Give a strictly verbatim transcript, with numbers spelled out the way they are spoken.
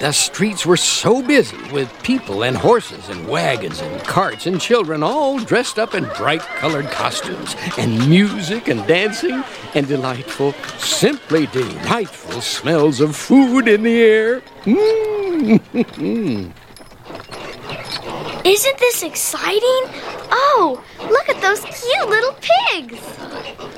the streets were so busy with people and horses and wagons and carts and children all dressed up in bright-colored costumes, and music and dancing and delightful, simply delightful smells of food in the air. Mm. Isn't this exciting? Oh, look at those cute little pigs!